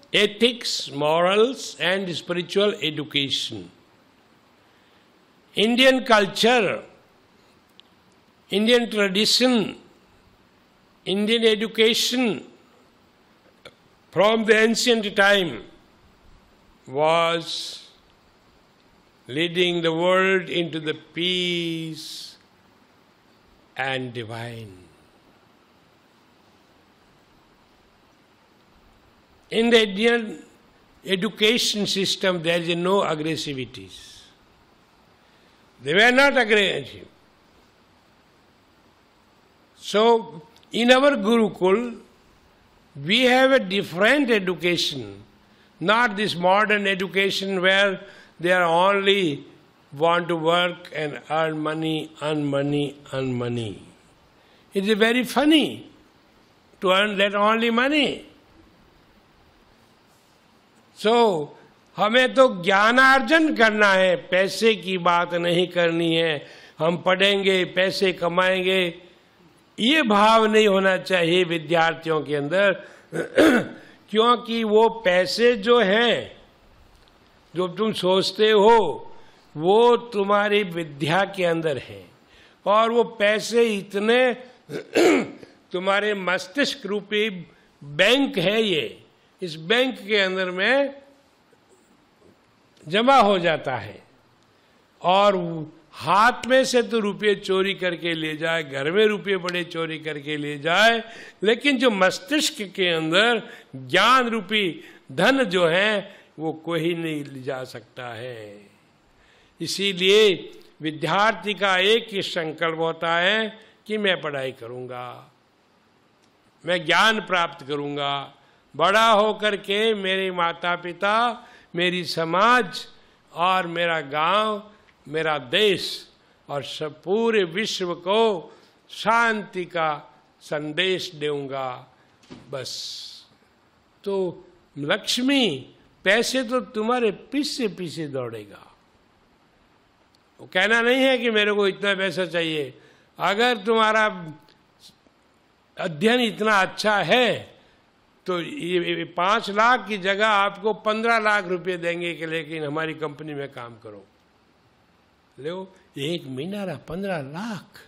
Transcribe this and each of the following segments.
ethics, morals, and spiritual education. Indian culture, Indian tradition, Indian education from the ancient time was leading the world into the peace and divine. In the Indian education system, there is no aggressivities. They were not aggressive. So, in our Gurukul, we have a different education, not this modern education where they are only want to work and earn money, earn money, earn money. It is very funny to earn that only money. So, हमें तो ज्ञानार्जन करना है, पैसे की बात नहीं करनी है. हम पढ़ेंगे, पैसे कमाएंगे, ये भाव नहीं होना चाहिए विद्यार्थियों के अंदर, क्योंकि वो पैसे जो हैं, जो तुम सोचते हो, वो तुम्हारी विद्या के अंदर है. और वो पैसे इतने तुम्हारे मस्तिष्क रूपी बैंक है ये, इस बैंक के अंदर में जमा हो जाता है. और हाथ में से तो रुपये चोरी करके ले जाए, घर में रुपये बड़े चोरी करके ले जाए, लेकिन जो मस्तिष्क के अंदर ज्ञान रूपी धन जो है वो कोई नहीं ले जा सकता है. इसीलिए विद्यार्थी का एक ही संकल्प होता है कि मैं पढ़ाई करूंगा, मैं ज्ञान प्राप्त करूंगा, बड़ा होकर के मेरे माता पिता, मेरी समाज और मेरा गांव, मेरा देश और सब पूरे विश्व को शांति का संदेश दूंगा. बस. तो लक्ष्मी, पैसे तो तुम्हारे पीछे पीछे दौड़ेगा. वो कहना नहीं है कि मेरे को इतना पैसा चाहिए. अगर तुम्हारा अध्ययन इतना अच्छा है तो ये 5 लाख की जगह आपको 15 लाख रुपए देंगे कि लेकिन हमारी कंपनी में काम करो. लो, 1 महीना 15 लाख.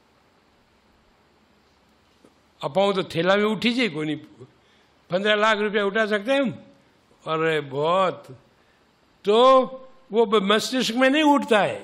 अपाओ तो थैला में उठी जाए, कोई नहीं. 15 लाख रुपया उठा सकते हैं हम? अरे बहुत. तो वो मस्तिष्क में नहीं उठता है.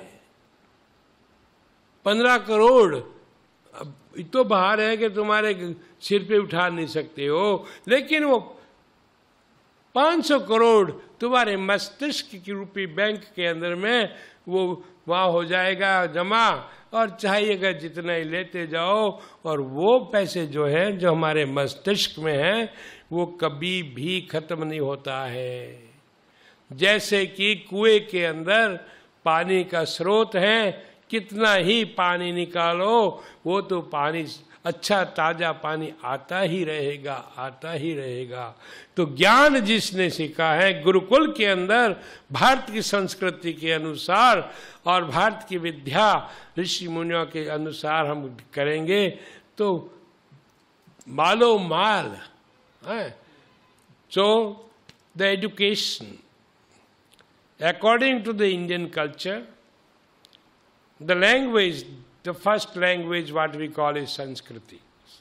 15 करोड़ अब तो बाहर है कि तुम्हारे सिर पे उठा नहीं सकते हो, लेकिन वो 500 करोड़ तुम्हारे मस्तिष्क की रूपी बैंक के अंदर में वो वहाँ हो जाएगा जमा, और चाहिएगा जितना ही लेते जाओ. और वो पैसे जो है, जो हमारे मस्तिष्क में है, वो कभी भी खत्म नहीं होता है. जैसे कि कुएं के अंदर पानी का स्रोत है, कितना ही पानी निकालो वो तो पानी अच्छा ताजा पानी आता ही रहेगा, आता ही रहेगा. तो ज्ञान जिसने सीखा है गुरुकुल के अंदर, भारत की संस्कृति के अनुसार और भारत की विद्या ऋषि मुनियों के अनुसार हम करेंगे तो मालो माल है. So the education, according to the Indian culture, the language, the first language what we call is Sanskrit.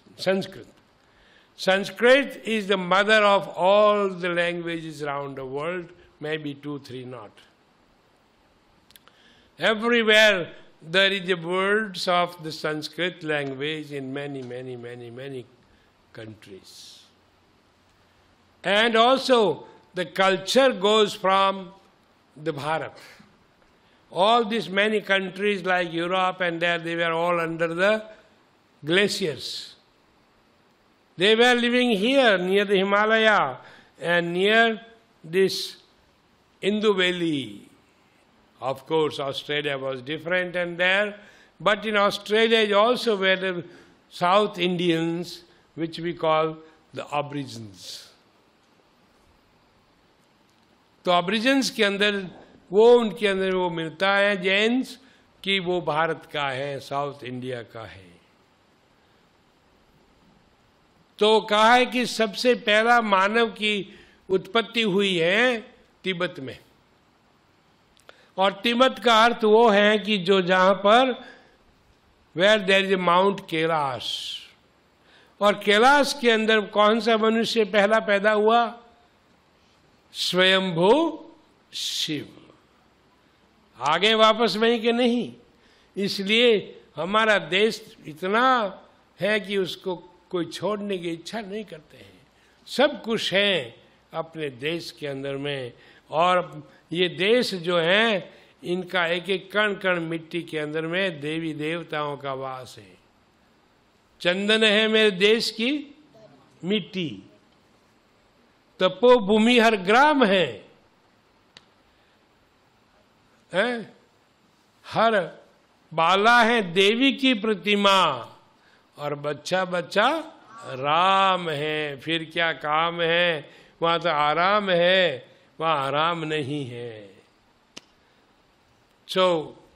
Sanskrit is the mother of all the languages around the world, maybe 2-3 not. Everywhere there is the words of the Sanskrit language in many countries. And also the culture goes from the Bharat. All these many countries like Europe and there, they were all under the glaciers. They were living here near the Himalaya and near this Indus Valley. Of course, Australia was different and there, but in Australia also were the South Indians, which we call the Aborigines. तो Aborigines के अंदर वो उनके अंदर वो मिलता है जैन्स कि वो भारत का है, साउथ इंडिया का है. तो कहा है कि सबसे पहला मानव की उत्पत्ति हुई है तिब्बत में। और तिब्बत का अर्थ वो है कि जो जहां पर where there is a mount Kailash, और कैलाश के अंदर कौन सा मनुष्य पहला पैदा हुआ? स्वयंभू शिव। आगे वापस वहीं के नहीं। इसलिए हमारा देश इतना है कि उसको कोई छोड़ने की इच्छा नहीं करते हैं। सब कुछ है अपने देश के अंदर में, और ये देश जो है इनका एक एक कण कण मिट्टी के अंदर में देवी देवताओं का वास है। चंदन है मेरे देश की मिट्टी, तपो भूमि हर ग्राम है, हर बाला है देवी की प्रतिमा, और बच्चा बच्चा राम है। फिर क्या काम है? वहां तो आराम है, वहां आराम नहीं है। So,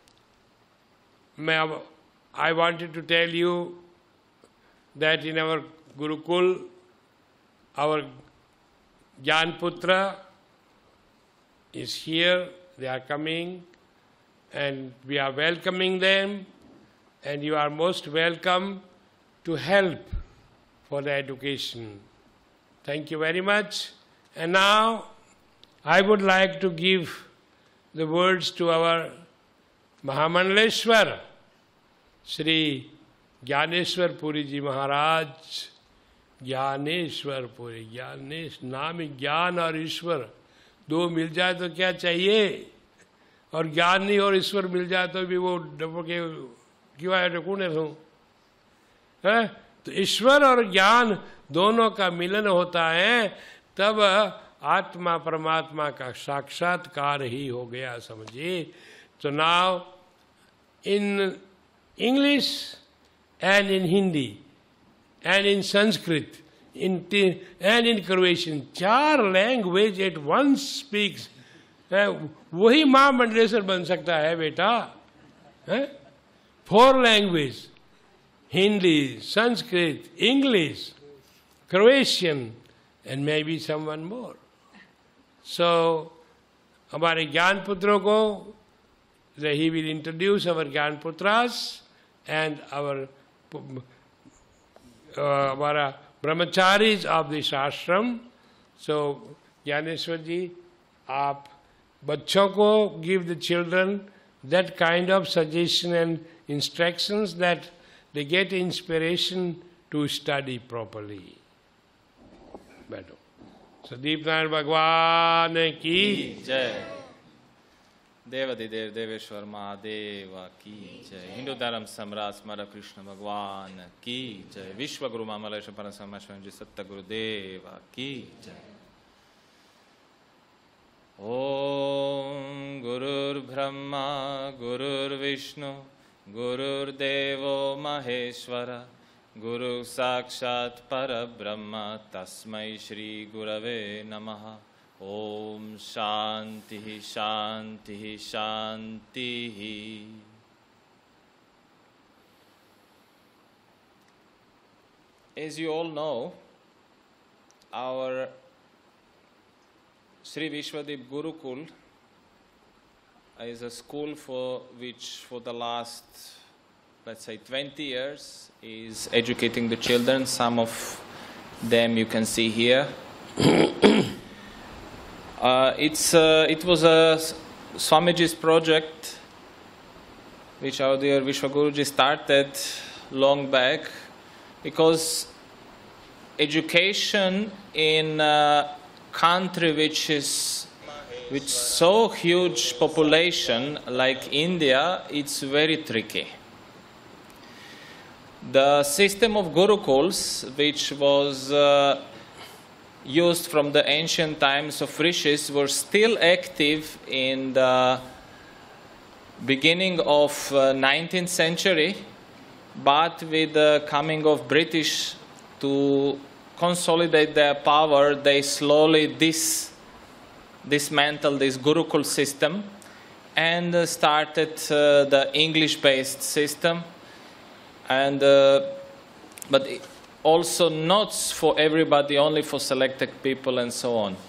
I wanted to tell you that in our Gurukul, our Jnanputra is here, they are coming, and we are welcoming them, and you are most welcome to help for the education. Thank you very much. And now, I would like to give the words to our Mahamandaleshwar, Shri Gyaneshwar Puri Ji Maharaj. Dnyaneshwar पूरे, ज्ञानेश नाम ज्ञान और ईश्वर दो मिल जाए तो क्या चाहिए? और ज्ञान नहीं और ईश्वर मिल जाए तो भी वो डबके क्यों आए ढकूने हूँ है? तो ईश्वर और ज्ञान दोनों का मिलन होता है, तब आत्मा परमात्मा का साक्षात्कार ही हो गया, समझिए। तो now in English and in Hindi and in Sanskrit, and in Croatian, 4 language at once speaks. वही महामंडलेश्वर बन सकता है बेटा। 4 language, Hindi, Sanskrit, English, Croatian, and maybe someone more. So, हमारे ज्ञान पुत्रों को, he will introduce our ज्ञान putras and our हमारा ब्रह्मचारीज ऑफ दिस आश्रम। सो ज्ञानेश्वर जी, आप बच्चों को give the children that kind of suggestion and instructions that they get inspiration to study properly. बैठो। सदीप नारायण भगवान की जय। देवाधिदेव देवेश्वर महादेव की जय। हिंदू धर्म सम्राट स्मर कृष्ण भगवान की जय। विश्व गुरु मामलेश्वर परम जी सत्य गुरुदेव की जय। ओम गुरुर्ब्रह्मा गुरुर्विष्णु गुरुर्देवो महेश्वर गुरु साक्षात् परब्रह्म तस्मै श्री गुरवे नमः। ओम शांति शांति शांति। As you all know, our Sri Vishwadeep Gurukul is a school for which for the last, let's say, 20 years is educating the children. Some of them you can see here. It was a Swamiji's project which our dear Vishwaguruji started long back, because education in a country which so huge population like India, it's very tricky. The system of Gurukuls, which was used from the ancient times of rishis, were still active in the beginning of 19th century, but with the coming of British to consolidate their power, they slowly dismantled this Gurukul system and started the English-based system, and but also not for everybody, only for selected people and so on.